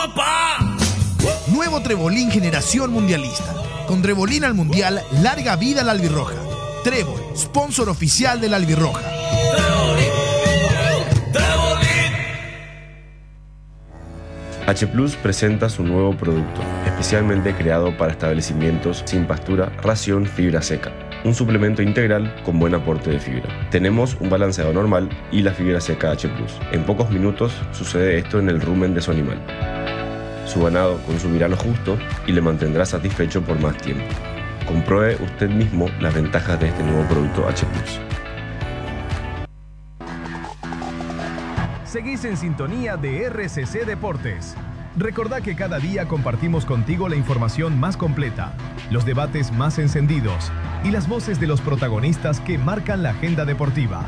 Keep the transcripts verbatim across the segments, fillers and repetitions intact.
Nuevo Trebolín Generación Mundialista. Con Trebolín al Mundial, larga vida la albirroja. Trébol, sponsor oficial de la albirroja. H Plus presenta su nuevo producto, especialmente creado para establecimientos sin pastura, ración fibra seca. Un suplemento integral con buen aporte de fibra. Tenemos un balanceado normal y la fibra seca H Plus. En pocos minutos sucede esto en el rumen de su animal. Su ganado consumirá lo justo y le mantendrá satisfecho por más tiempo. Compruebe usted mismo las ventajas de este nuevo producto H Plus. Seguís en sintonía de R C C Deportes. Recordá que cada día compartimos contigo la información más completa, los debates más encendidos y las voces de los protagonistas que marcan la agenda deportiva.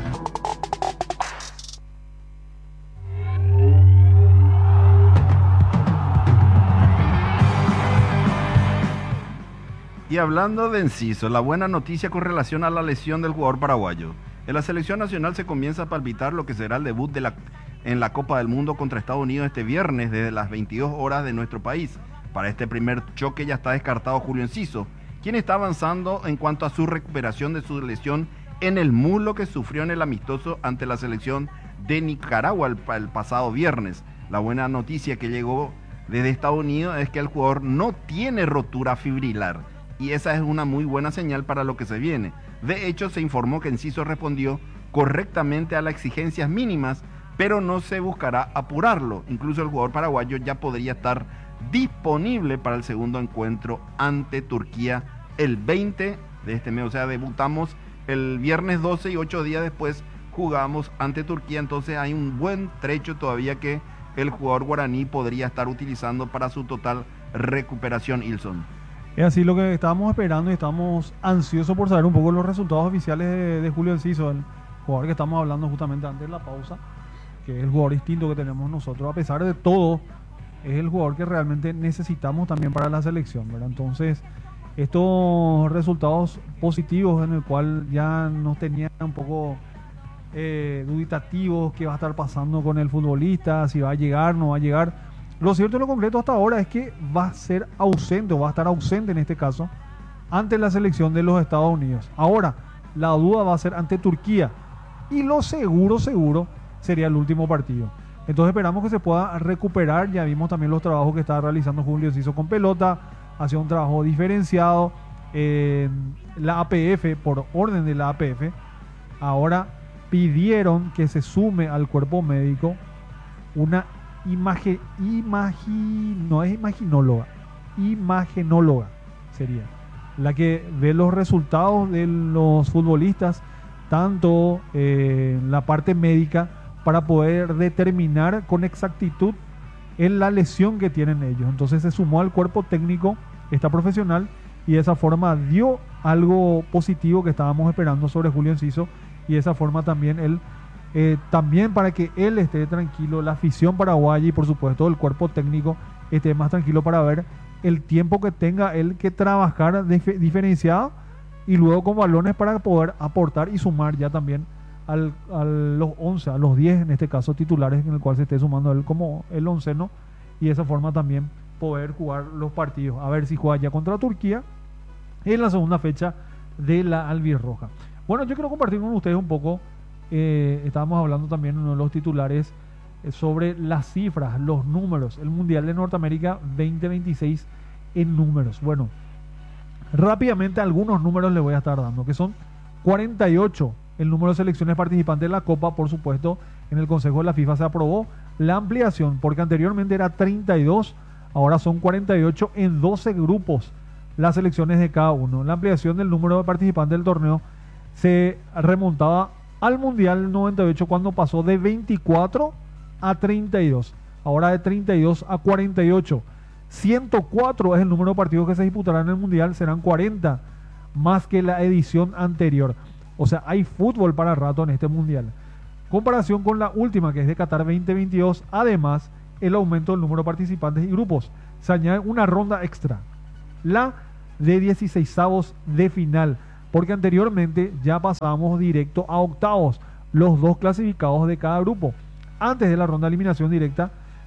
Y hablando de Enciso, la buena noticia con relación a la lesión del jugador paraguayo. En la selección nacional se comienza a palpitar lo que será el debut de la, en la Copa del Mundo contra Estados Unidos este viernes desde las veintidós horas de nuestro país. Para este primer choque ya está descartado Julio Enciso, quien está avanzando en cuanto a su recuperación de su lesión en el muslo que sufrió en el amistoso ante la selección de Nicaragua el, el pasado viernes. La buena noticia que llegó desde Estados Unidos es que el jugador no tiene rotura fibrilar. Y esa es una muy buena señal para lo que se viene. De hecho, se informó que Enciso respondió correctamente a las exigencias mínimas, pero no se buscará apurarlo. Incluso el jugador paraguayo ya podría estar disponible para el segundo encuentro ante Turquía el veinte de este mes. O sea, debutamos el viernes doce y ocho días después jugamos ante Turquía. Entonces hay un buen trecho todavía que el jugador guaraní podría estar utilizando para su total recuperación, Ilson. Es así lo que estábamos esperando y estamos ansiosos por saber un poco los resultados oficiales de, de Julio Enciso, el jugador que estamos hablando justamente antes de la pausa, que es el jugador distinto que tenemos nosotros. A pesar de todo, es el jugador que realmente necesitamos también para la selección, ¿verdad? Entonces, estos resultados positivos en el cual ya nos tenían un poco eh, dubitativos qué va a estar pasando con el futbolista, si va a llegar, no va a llegar. Lo cierto y lo concreto hasta ahora es que va a ser ausente, o va a estar ausente en este caso, ante la selección de los Estados Unidos. Ahora, la duda va a ser ante Turquía. Y lo seguro, seguro, sería el último partido. Entonces esperamos que se pueda recuperar. Ya vimos también los trabajos que está realizando Julio Enciso con pelota. Hacía un trabajo diferenciado. Eh, la A P F, por orden de la A P F, ahora pidieron que se sume al cuerpo médico una Imagen, imagi, no es imaginóloga, imagenóloga sería la que ve los resultados de los futbolistas, tanto eh, en la parte médica, para poder determinar con exactitud en la lesión que tienen ellos. Entonces se sumó al cuerpo técnico esta profesional y de esa forma dio algo positivo que estábamos esperando sobre Julio Enciso, y de esa forma también él Eh, también para que él esté tranquilo, la afición paraguaya y por supuesto el cuerpo técnico esté más tranquilo para ver el tiempo que tenga él que trabajar dif- diferenciado y luego con balones para poder aportar y sumar ya también al, a los once, a los diez en este caso titulares, en el cual se esté sumando él como el onceno, y de esa forma también poder jugar los partidos. A ver si juega ya contra Turquía en la segunda fecha de la albirroja. Bueno, yo quiero compartir con ustedes un poco. Eh, estábamos hablando también en uno de los titulares eh, sobre las cifras, los números, el Mundial de Norteamérica veinte veintiséis en números. Bueno, rápidamente algunos números les voy a estar dando, que son cuarenta y ocho el número de selecciones participantes de la Copa. Por supuesto, en el Consejo de la FIFA se aprobó la ampliación, porque anteriormente era treinta y dos, ahora son cuarenta y ocho en doce grupos las selecciones de cada uno. La ampliación del número de participantes del torneo se remontaba al Mundial noventa y ocho, cuando pasó de veinticuatro a treinta y dos. Ahora de treinta y dos a cuarenta y ocho. ciento cuatro es el número de partidos que se disputarán en el Mundial, serán cuarenta más que la edición anterior. O sea, hay fútbol para rato en este Mundial. Comparación con la última, que es de Qatar veinte veintidós, además el aumento del número de participantes y grupos. Se añade una ronda extra, la de dieciseisavos de final, porque anteriormente ya pasábamos directo a octavos, los dos clasificados de cada grupo. Antes de la ronda de eliminación directa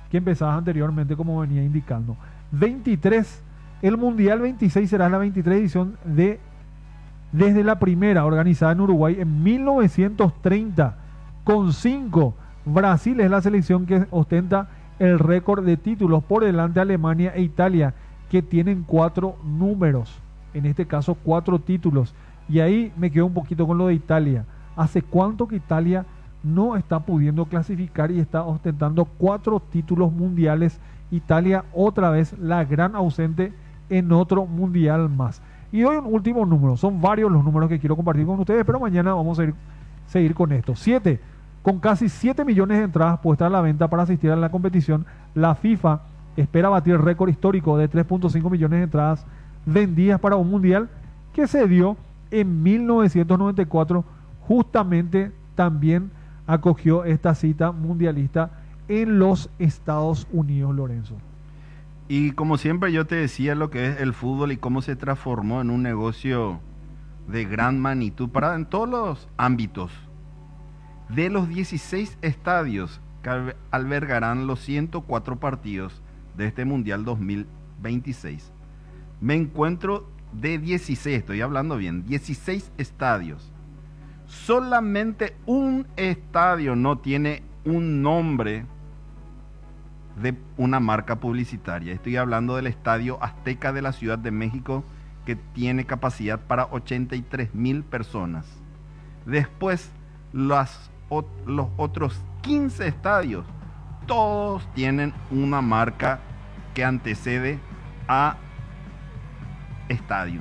que empezabas anteriormente, como venía indicando. veintitrés, el Mundial veintiséis será la veintitrés edición de desde la primera, organizada en Uruguay en mil novecientos treinta, con cinco. Brasil es la selección que ostenta el récord de títulos, por delante de Alemania e Italia, que tienen cuatro números, en este caso cuatro títulos. Y ahí me quedo un poquito con lo de Italia. ¿Hace cuánto que Italia no está pudiendo clasificar y está ostentando cuatro títulos mundiales? Italia otra vez la gran ausente en otro mundial más. Y doy un último número, son varios los números que quiero compartir con ustedes, pero mañana vamos a ir, seguir con esto. Siete, con casi siete millones de entradas puestas a la venta para asistir a la competición, la FIFA espera batir el récord histórico de tres punto cinco millones de entradas vendidas para un mundial que se dio en mil novecientos noventa y cuatro. Justamente también acogió esta cita mundialista en los Estados Unidos, Lorenzo. Y como siempre yo te decía lo que es el fútbol y cómo se transformó en un negocio de gran magnitud para en todos los ámbitos. De los dieciséis estadios que albergarán los ciento cuatro partidos de este Mundial dos mil veintiséis, me encuentro de dieciséis, estoy hablando bien, dieciséis estadios. Solamente un estadio no tiene un nombre de una marca publicitaria. Estoy hablando del Estadio Azteca de la Ciudad de México, que tiene capacidad para ochenta y tres mil personas. Después, las, o, los otros quince estadios, todos tienen una marca que antecede a Stadium.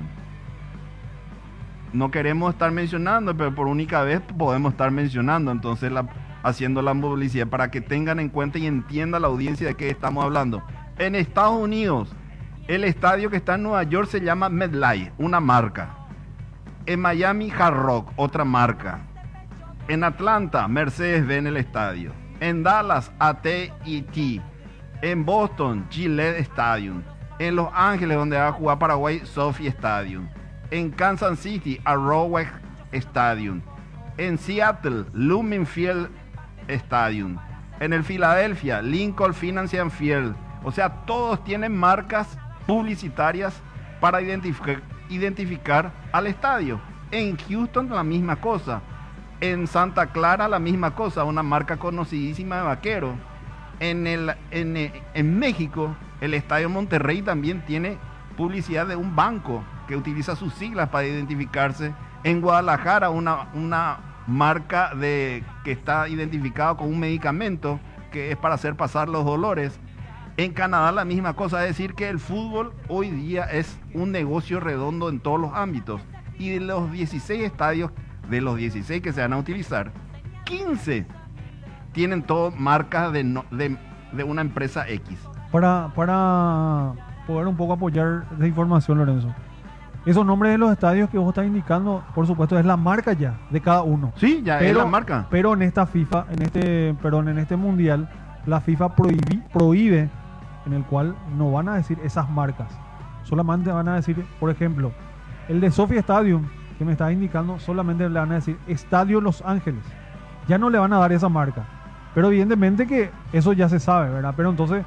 No queremos estar mencionando, pero por única vez podemos estar mencionando, entonces la, haciendo la publicidad para que tengan en cuenta y entienda la audiencia de qué estamos hablando. En Estados Unidos, el estadio que está en Nueva York se llama MetLife, una marca. En Miami, Hard Rock, otra marca. En Atlanta, Mercedes-Benz el estadio. En Dallas, A T y T. En Boston, Gillette Stadium. En Los Ángeles, donde va a jugar Paraguay, Sophie Stadium. En Kansas City, Arrowhead Stadium. En Seattle, Lumen Field Stadium. En el Filadelfia, Lincoln Financial Field. O sea, todos tienen marcas publicitarias para identificar, identificar al estadio. En Houston, la misma cosa. En Santa Clara, la misma cosa, una marca conocidísima de vaquero. En, el, en, en México, el Estadio Monterrey también tiene publicidad de un banco que utiliza sus siglas para identificarse. En Guadalajara, una, una marca de, que está identificada con un medicamento que es para hacer pasar los dolores. En Canadá la misma cosa, es decir que el fútbol hoy día es un negocio redondo en todos los ámbitos. Y de los dieciséis estadios, de los dieciséis que se van a utilizar, quince tienen todo marcas de, no, de, de una empresa X. Para, para poder un poco apoyar esa información, Lorenzo, esos nombres de los estadios que vos estás indicando, por supuesto, es la marca ya de cada uno. Sí, ya pero, es la marca. Pero en esta FIFA, en este, perdón, en este mundial, la FIFA prohíbe, prohíbe, en el cual no van a decir esas marcas. Solamente van a decir, por ejemplo, el de Sophie Stadium, que me está indicando, solamente le van a decir Estadio Los Ángeles. Ya no le van a dar esa marca. Pero evidentemente que eso ya se sabe, ¿verdad? Pero entonces,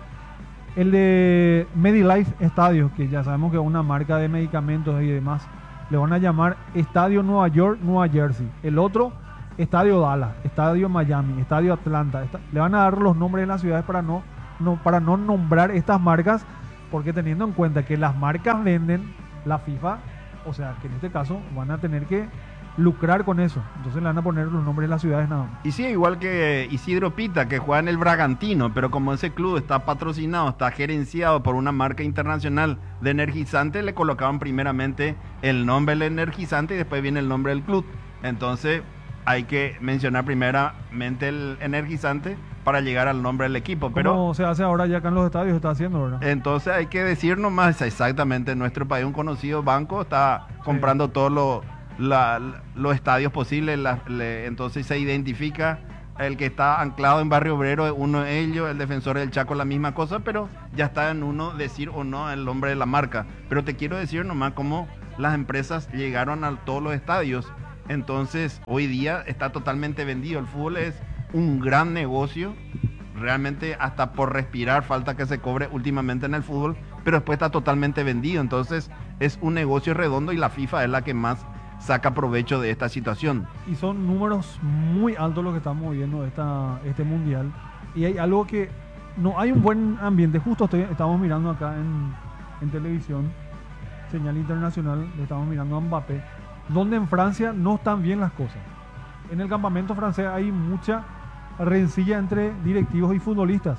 el de MediLife Stadium, que ya sabemos que es una marca de medicamentos y demás, le van a llamar Estadio Nueva York, Nueva Jersey. El otro, Estadio Dallas, Estadio Miami, Estadio Atlanta. Esta, le van a dar los nombres de las ciudades para no, no, para no nombrar estas marcas, porque teniendo en cuenta que las marcas venden, la FIFA, o sea, que en este caso van a tener que lucrar con eso. Entonces le van a poner los nombres de las ciudades nada más. Y sí, igual que Isidro Pita, que juega en el Bragantino, pero como ese club está patrocinado, está gerenciado por una marca internacional de energizante, le colocaban primeramente el nombre del energizante y después viene el nombre del club. Entonces hay que mencionar primeramente el energizante para llegar al nombre del equipo. Pero como se hace ahora ya acá en los estadios, se está haciendo, ¿verdad? Entonces hay que decir nomás exactamente, en nuestro país un conocido banco está comprando sí. todos los La, los estadios posibles, la, le, entonces se identifica el que está anclado en Barrio Obrero, es uno de ellos, el Defensor del Chaco, la misma cosa, pero ya está en uno decir o no el nombre de la marca. Pero te quiero decir nomás cómo las empresas llegaron a todos los estadios. Entonces hoy día está totalmente vendido. El fútbol es un gran negocio realmente hasta por respirar falta que se cobre últimamente en el fútbol, pero después está totalmente vendido. Entonces es un negocio redondo y la FIFA es la que más saca provecho de esta situación. Y son números muy altos los que estamos viendo esta, este mundial. Y hay algo que no hay un buen ambiente. Justo estoy, estamos mirando acá en, en televisión, señal internacional, le estamos mirando a Mbappé, donde en Francia no están bien las cosas. En el campamento francés hay mucha rencilla entre directivos y futbolistas.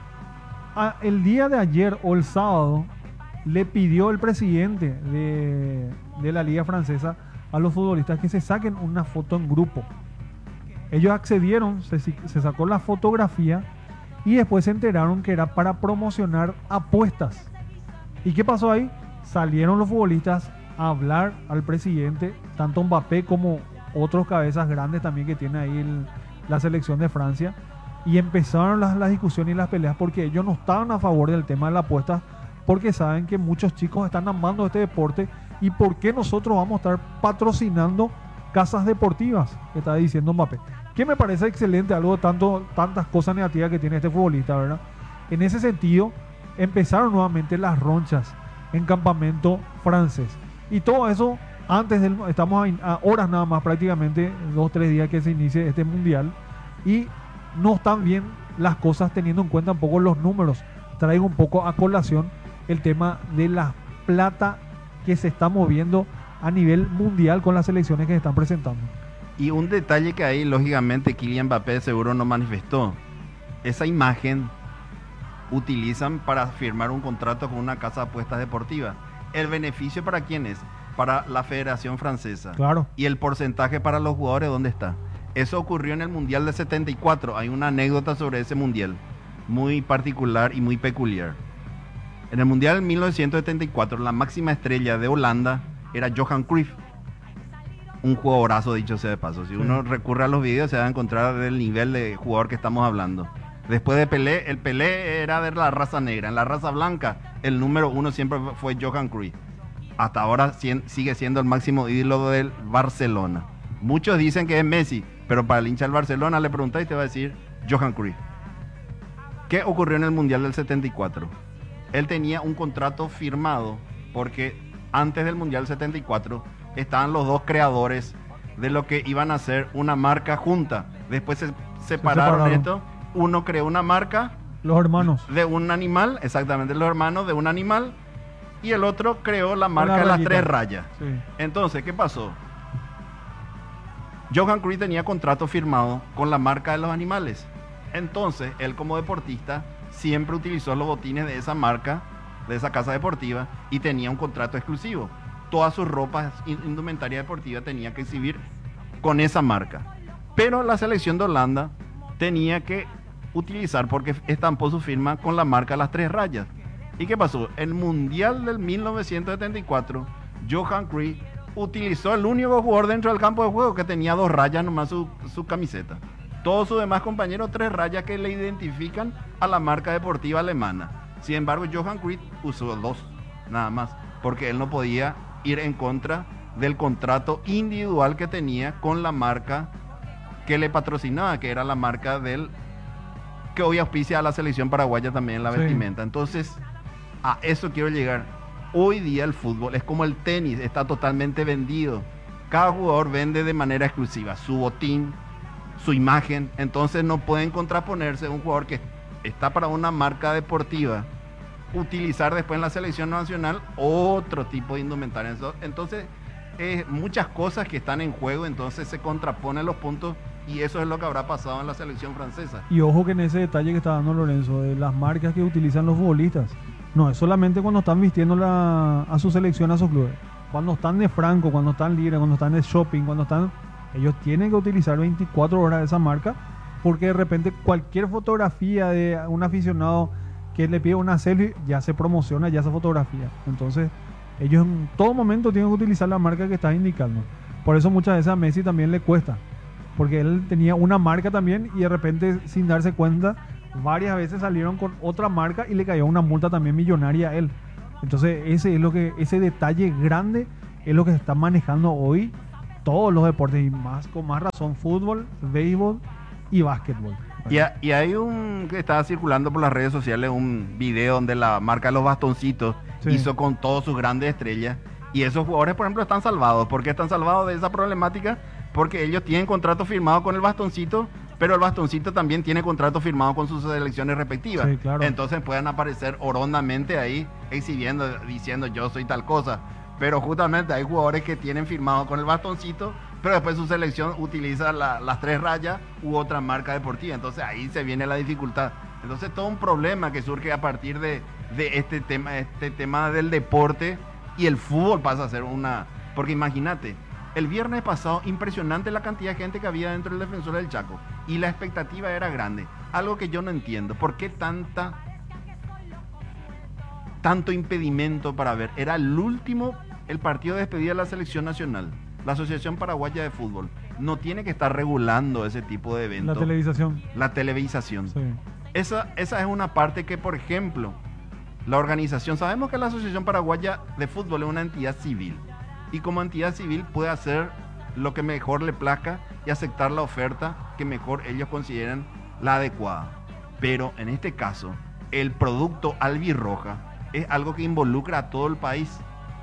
A, el día de ayer o el sábado le pidió el presidente de, de la liga francesa a los futbolistas que se saquen una foto en grupo. Ellos accedieron, se, se sacó la fotografía y después se enteraron que era para promocionar apuestas. ¿Y qué pasó ahí? Salieron los futbolistas a hablar al presidente, tanto Mbappé como otros cabezas grandes también que tiene ahí el, la selección de Francia, y empezaron las, las discusiones y las peleas porque ellos no estaban a favor del tema de la apuesta, porque saben que muchos chicos están amando este deporte y por qué nosotros vamos a estar patrocinando casas deportivas, que está diciendo Mbappé. Que me parece excelente, algo tanto, tantas cosas negativas que tiene este futbolista, ¿verdad? En ese sentido, empezaron nuevamente las ronchas en campamento francés. Y todo eso, antes del, estamos a, a horas nada más, prácticamente, dos, tres días que se inicie este mundial. Y no están bien las cosas teniendo en cuenta un poco los números. Traigo un poco a colación el tema de la plata que se está moviendo a nivel mundial con las selecciones que se están presentando. Y un detalle que ahí, lógicamente, Kylian Mbappé seguro no manifestó. Esa imagen utilizan para firmar un contrato con una casa de apuestas deportiva. ¿El beneficio para quién es? Para la Federación Francesa. Claro. ¿Y el porcentaje para los jugadores dónde está? Eso ocurrió en el Mundial de setenta y cuatro. Hay una anécdota sobre ese Mundial, muy particular y muy peculiar. En el Mundial de mil novecientos setenta y cuatro, la máxima estrella de Holanda era Johan Cruyff. Un jugadorazo, dicho sea de paso. Si uno recurre a los videos, se va a encontrar del nivel de jugador que estamos hablando. Después de Pelé, el Pelé era de la raza negra. En la raza blanca, el número uno siempre fue Johan Cruyff. Hasta ahora sigue siendo el máximo ídolo del Barcelona. Muchos dicen que es Messi, pero para el hincha del Barcelona le preguntáis y te va a decir Johan Cruyff. ¿Qué ocurrió en el Mundial del setenta y cuatro? Él tenía un contrato firmado porque antes del Mundial setenta y cuatro estaban los dos creadores de lo que iban a ser una marca junta. Después se separaron, se separaron. esto. Uno creó una marca. Los hermanos. De un animal, exactamente, los hermanos de un animal. Y el otro creó la marca de las tres rayas. Sí. Entonces, ¿qué pasó? Johan Cruyff tenía contrato firmado con la marca de los animales. Entonces, él como deportista siempre utilizó los botines de esa marca, de esa casa deportiva, y tenía un contrato exclusivo. Todas sus ropas, indumentaria deportiva, tenía que exhibir con esa marca. Pero la selección de Holanda tenía que utilizar, porque estampó su firma con la marca Las Tres Rayas. ¿Y qué pasó? El Mundial del mil novecientos setenta y cuatro, Johan Cruyff utilizó el único jugador dentro del campo de juego que tenía dos rayas nomás su, su camiseta. Todos sus demás compañeros, tres rayas que le identifican a la marca deportiva alemana. Sin embargo, Johan Cruyff usó dos, nada más, porque él no podía ir en contra del contrato individual que tenía con la marca que le patrocinaba, que era la marca del que hoy auspicia a la selección paraguaya también en la sí. vestimenta. Entonces, a eso quiero llegar. Hoy día el fútbol es como el tenis, está totalmente vendido. Cada jugador vende de manera exclusiva su botín, su imagen. Entonces no pueden contraponerse un jugador que está para una marca deportiva, utilizar después en la selección nacional otro tipo de indumentaria. Entonces, eh, muchas cosas que están en juego, entonces se contraponen los puntos. Y eso es lo que habrá pasado en la selección francesa. Y ojo que en ese detalle que está dando Lorenzo, de las marcas que utilizan los futbolistas, no es solamente cuando están vistiendo la, a su selección, a sus clubes. Cuando están de franco, cuando están libres, cuando están de shopping, cuando están... Ellos tienen que utilizar veinticuatro horas de esa marca, porque de repente cualquier fotografía de un aficionado que le pide una selfie, ya se promociona ya esa fotografía. Entonces, ellos en todo momento tienen que utilizar la marca que estás indicando. Por eso muchas veces a Messi también le cuesta, porque él tenía una marca también y de repente, sin darse cuenta, varias veces salieron con otra marca y le cayó una multa también millonaria a él. Entonces ese es lo que, ese detalle grande es lo que se está manejando hoy todos los deportes, y más con más razón fútbol, béisbol y básquetbol. Y, a- y hay un que estaba circulando por las redes sociales un video donde la marca de los bastoncitos Sí. hizo con todas sus grandes estrellas. Y esos jugadores, por ejemplo, están salvados. ¿Por qué están salvados de esa problemática? Porque ellos tienen contrato firmado con el bastoncito, pero el bastoncito también tiene contrato firmado con sus selecciones respectivas. Sí, claro. Entonces pueden aparecer orondamente ahí exhibiendo, diciendo yo soy tal cosa. Pero justamente hay jugadores que tienen firmado con el bastoncito, pero después su selección utiliza la- las tres rayas u otra marca deportiva. Entonces ahí se viene la dificultad. Entonces todo un problema que surge a partir de, de este tema, este tema del deporte, y el fútbol pasa a ser una... Porque imagínate, el viernes pasado impresionante la cantidad de gente que había dentro del Defensor del Chaco y la expectativa era grande. Algo que yo no entiendo, ¿por qué tanta tanto impedimento para ver? Era el último, el partido de despedida de la selección nacional. La Asociación Paraguaya de Fútbol no tiene que estar regulando ese tipo de La eventos. televisación. La televisación. Sí. Esa, esa es una parte que, por ejemplo, la organización, sabemos que la Asociación Paraguaya de Fútbol es una entidad civil y como entidad civil puede hacer lo que mejor le plazca y aceptar la oferta que mejor ellos consideren la adecuada. Pero en este caso, el producto albirroja es algo que involucra a todo el país.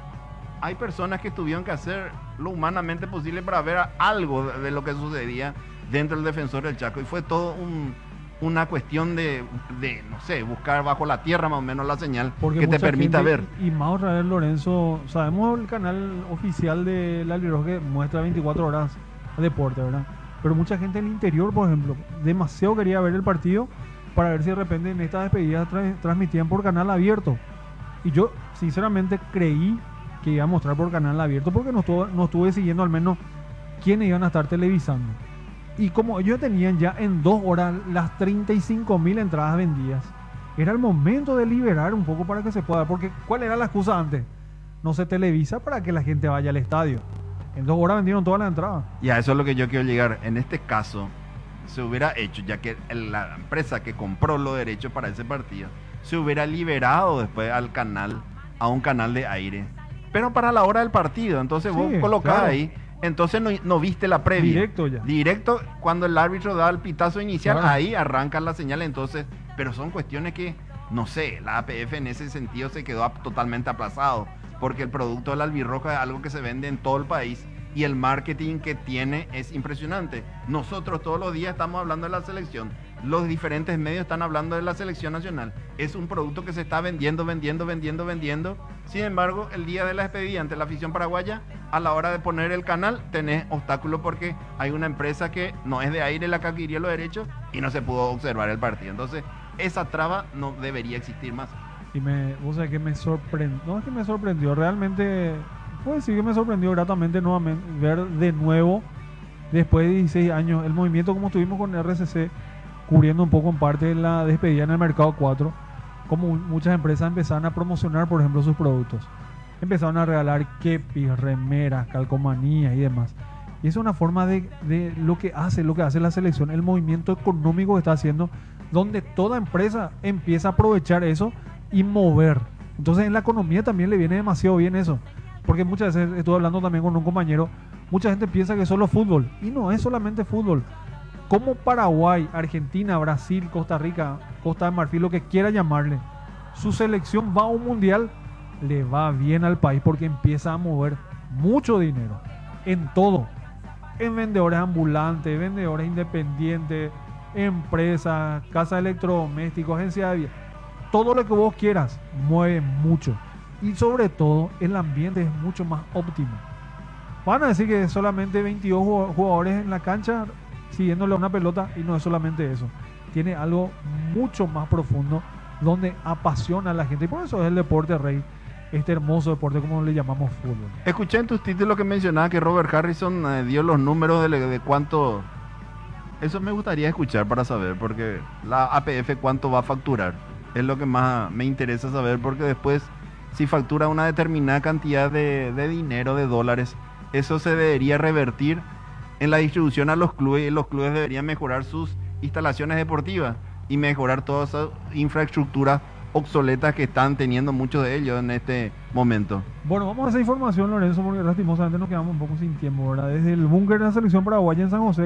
Hay personas que tuvieron que hacer lo humanamente posible para ver algo de, de lo que sucedía dentro del Defensor del Chaco y fue todo un... una cuestión de, de, no sé, buscar bajo la tierra más o menos la señal Porque que te mucha permita gente- ver. Y más otra vez, Lorenzo, sabemos el canal oficial de la Albirroja que muestra veinticuatro horas deporte, ¿verdad? Pero mucha gente en el interior, por ejemplo, demasiado quería ver el partido para ver si de repente en esta despedida tra- transmitían por canal abierto. Y yo, sinceramente, creí que iba a mostrar por canal abierto porque no estuve, no estuve siguiendo al menos quiénes iban a estar televisando. Y como ellos tenían ya en dos horas las treinta y cinco mil entradas vendidas, era el momento de liberar un poco para que se pueda. Porque ¿cuál era la excusa antes? No se televisa para que la gente vaya al estadio. En dos horas vendieron todas las entradas. Y a eso es lo que yo quiero llegar. En este caso, se hubiera hecho, ya que el- la empresa que compró los derechos para ese partido, se hubiera liberado después al canal, a un canal de aire. Pero para la hora del partido, entonces vos Sí, colocás claro. ahí, entonces no, no viste la previa. Directo ya. Directo, cuando el árbitro da el pitazo inicial, Claro. ahí arrancan la señal, entonces, pero son cuestiones que, no sé, la A P F en ese sentido se quedó ap- totalmente aplazado, porque el producto de la albirroja es algo que se vende en todo el país y el marketing que tiene es impresionante. Nosotros todos los días estamos hablando de la selección, los diferentes medios están hablando de la selección nacional, es un producto que se está vendiendo, vendiendo, vendiendo, vendiendo. Sin embargo, el día de la despedida ante la afición paraguaya, a la hora de poner el canal, tenés obstáculo porque hay una empresa que no es de aire la que adquirió los derechos y no se pudo observar el partido. Entonces, esa traba no debería existir más. Y me, o sea, que me sorprendió. No es que me sorprendió, realmente, puedo decir que me sorprendió gratamente nuevamente ver de nuevo, después de dieciséis años, el movimiento como tuvimos con R C C, cubriendo un poco en parte de la despedida en el mercado cuatro, como muchas empresas empezaron a promocionar, por ejemplo, sus productos. Empezaron a regalar kepis, remeras, calcomanías y demás. Y es una forma de, de lo que hace, lo que hace la selección, el movimiento económico que está haciendo, donde toda empresa empieza a aprovechar eso y mover. Entonces en la economía también le viene demasiado bien eso. Porque muchas veces estuve hablando también con un compañero, mucha gente piensa que es solo fútbol. Y no es solamente fútbol. Como Paraguay, Argentina, Brasil, Costa Rica, Costa de Marfil, lo que quiera llamarle, su selección va a un mundial, le va bien al país porque empieza a mover mucho dinero en todo. En vendedores ambulantes, vendedores independientes, empresas, casas electrodomésticos, agencias de viajes. Todo lo que vos quieras mueve mucho. Y sobre todo, el ambiente es mucho más óptimo. Van a decir que solamente veintidós jugadores en la cancha siguiéndole a una pelota, y no es solamente eso. Tiene algo mucho más profundo donde apasiona a la gente. Y por eso es el deporte rey, este hermoso deporte como le llamamos fútbol. Escuché en tus títulos que mencionaba que Robert Harrison eh, dio los números de, de cuánto... Eso me gustaría escuchar para saber, porque la A P F cuánto va a facturar. Es lo que más me interesa saber, porque después, si factura una determinada cantidad de, de dinero, de dólares, eso se debería revertir en la distribución a los clubes, y los clubes deberían mejorar sus instalaciones deportivas y mejorar todas esas infraestructuras obsoletas que están teniendo muchos de ellos en este momento. Bueno, vamos a esa información, Lorenzo, porque lastimosamente nos quedamos un poco sin tiempo, ¿verdad? Desde el búnker de la selección paraguaya en San José,